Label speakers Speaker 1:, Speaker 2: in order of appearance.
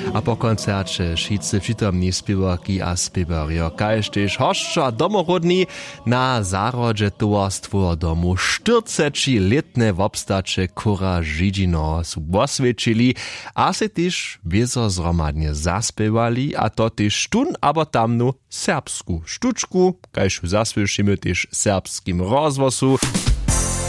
Speaker 1: A po koncercie wszyscy przytomni spiewarki a spiewario, kaž tež hošća domorodni na zarodže towarstwo domu 40-letne wobstacze Kura Židžino su posvědčili a se tež wiezo zromadnie zaspěvali a to tež tun abo tamnu serbsku štučku, kaž ju zasłyšimy tež serbskim rozwosu.